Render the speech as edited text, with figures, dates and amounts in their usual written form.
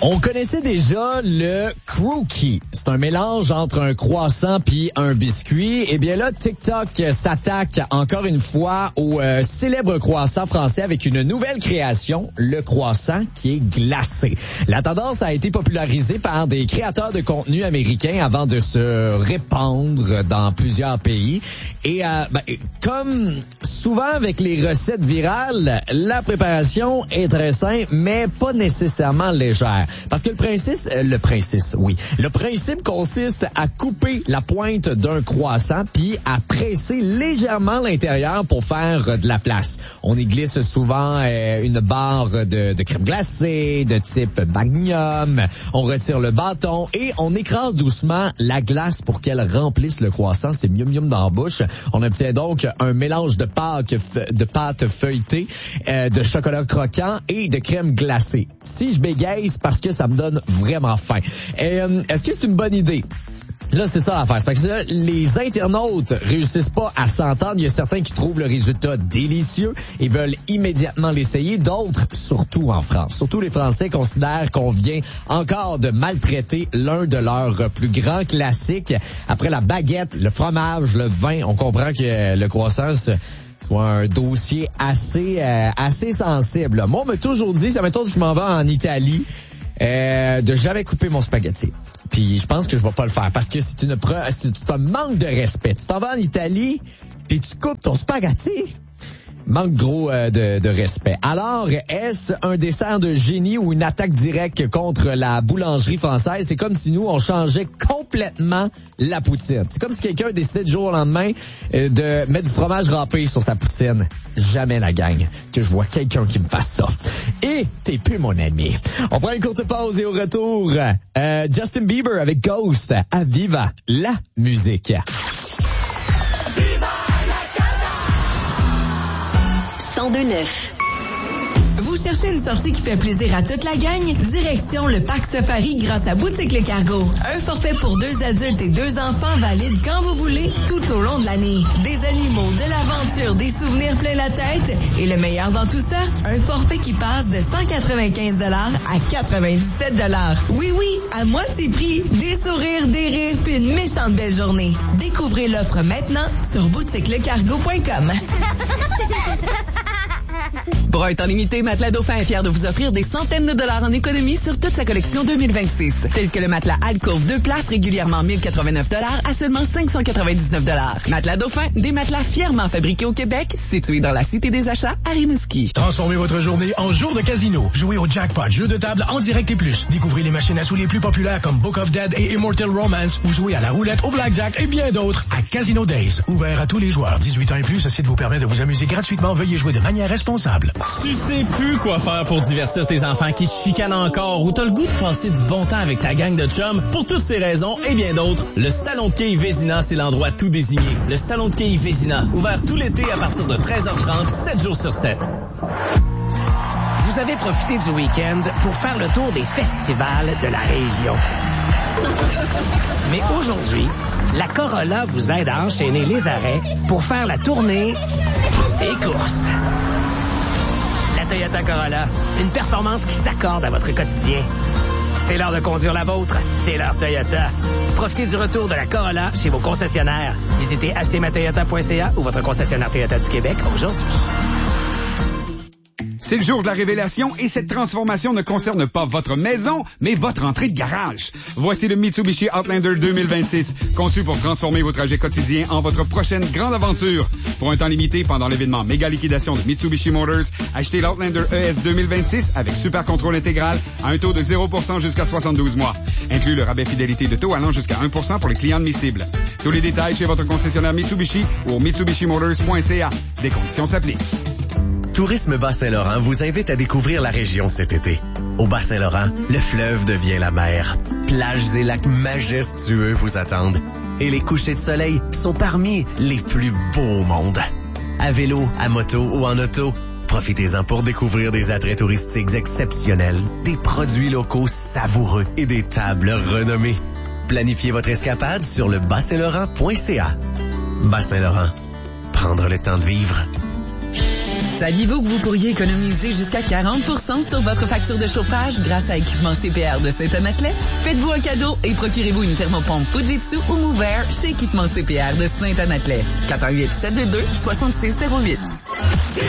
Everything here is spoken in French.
On connaissait déjà le Crookie. C'est un mélange entre un croissant puis un biscuit. Et bien là, TikTok s'attaque encore une fois au célèbre croissant français avec une nouvelle création, le croissant qui est glacé. La tendance a été popularisée par des créateurs de contenu américains avant de se répandre dans plusieurs pays. Et comme souvent avec les recettes virales, la préparation est très simple, mais pas nécessairement légère. Parce que le principe consiste à couper la pointe d'un croissant puis à presser légèrement l'intérieur pour faire de la place. On y glisse souvent une barre de crème glacée de type Magnum. On retire le bâton et on écrase doucement la glace pour qu'elle remplisse le croissant. C'est miam-miam dans la bouche. On obtient donc un mélange de pâte feuilletée, de chocolat croquant et de crème glacée. Si je bégaye, c'est parce que ça me donne vraiment faim. Est-ce que c'est une bonne idée? Là, c'est ça l'affaire. C'est que là, les internautes réussissent pas à s'entendre. Il y a certains qui trouvent le résultat délicieux et veulent immédiatement l'essayer. D'autres, surtout en France. Surtout les Français considèrent qu'on vient encore de maltraiter l'un de leurs plus grands classiques. Après la baguette, le fromage, le vin, on comprend que le croissant, soit un dossier assez sensible. Moi, on m'a toujours dit, ça mettons que je m'en vais en Italie, de jamais couper mon spaghetti. Puis je pense que je vais pas le faire parce que c'est un manque de respect. Tu t'en vas en Italie, puis tu coupes ton spaghetti. Manque gros de respect. Alors, est-ce un dessert de génie ou une attaque directe contre la boulangerie française? C'est comme si nous, on changeait complètement la poutine. C'est comme si quelqu'un décidait du jour au lendemain de mettre du fromage râpé sur sa poutine. Jamais la gang que je vois quelqu'un qui me fasse ça. Et t'es plus mon ami. On prend une courte pause et au retour, Justin Bieber avec Ghost à Viva la musique. 102.9. Vous cherchez une sortie qui fait plaisir à toute la gang? Direction le Parc Safari grâce à Boutique Le Cargo. Un forfait pour 2 adultes et 2 enfants valide quand vous voulez, tout au long de l'année. Des animaux, de l'aventure, des souvenirs plein la tête. Et le meilleur dans tout ça, un forfait qui passe de 195 à 97 $. Oui, à moitié prix, des sourires, des rires, puis une méchante belle journée. Découvrez l'offre maintenant sur boutiquelecargo.com. Pour un temps limité, Matelas Dauphin est fier de vous offrir des centaines de dollars en économie sur toute sa collection 2026. Tel que le matelas Alcove 2 places régulièrement 1089 $ à seulement 599 $. Matelas Dauphin, des matelas fièrement fabriqués au Québec, situés dans la Cité des Achats à Rimouski. Transformez votre journée en jour de casino. Jouez au jackpot, jeux de table en direct et plus. Découvrez les machines à sous les plus populaires comme Book of Dead et Immortal Romance ou jouez à la roulette, au blackjack et bien d'autres à Casino Days. Ouvert à tous les joueurs. 18 ans et plus, ce site vous permet de vous amuser gratuitement. Veuillez jouer de manière responsable. Tu sais plus quoi faire pour divertir tes enfants qui se chicanent encore ou t'as le goût de passer du bon temps avec ta gang de chums. Pour toutes ces raisons et bien d'autres, le Salon de quilles Vézina, c'est l'endroit tout désigné. Le Salon de quilles Vézina, ouvert tout l'été à partir de 13h30, 7 jours sur 7. Vous avez profité du week-end pour faire le tour des festivals de la région. Mais aujourd'hui, la Corolla vous aide à enchaîner les arrêts pour faire la tournée des courses. La Toyota Corolla, une performance qui s'accorde à votre quotidien. C'est l'heure de conduire la vôtre, c'est l'heure Toyota. Profitez du retour de la Corolla chez vos concessionnaires. Visitez achetermatoyota.ca ou votre concessionnaire Toyota du Québec aujourd'hui. C'est le jour de la révélation et cette transformation ne concerne pas votre maison, mais votre entrée de garage. Voici le Mitsubishi Outlander 2026, conçu pour transformer vos trajets quotidiens en votre prochaine grande aventure. Pour un temps limité pendant l'événement méga liquidation de Mitsubishi Motors, achetez l'Outlander ES 2026 avec super contrôle intégral à un taux de 0% jusqu'à 72 mois. Inclut le rabais fidélité de taux allant jusqu'à 1% pour les clients admissibles. Tous les détails chez votre concessionnaire Mitsubishi ou au mitsubishimotors.ca. Des conditions s'appliquent. Tourisme Bas-Saint-Laurent vous invite à découvrir la région cet été. Au Bas-Saint-Laurent, le fleuve devient la mer. Plages et lacs majestueux vous attendent. Et les couchers de soleil sont parmi les plus beaux au monde. À vélo, à moto ou en auto, profitez-en pour découvrir des attraits touristiques exceptionnels, des produits locaux savoureux et des tables renommées. Planifiez votre escapade sur le Bas-Saint-Laurent.ca. Bas-Saint-Laurent, prendre le temps de vivre. Saviez-vous que vous pourriez économiser jusqu'à 40% sur votre facture de chauffage grâce à Équipement CPR de Saint-Anaclet? Faites-vous un cadeau et procurez-vous une thermopompe Fujitsu ou Mover chez Équipement CPR de Saint-Anaclet. 418-722-6608.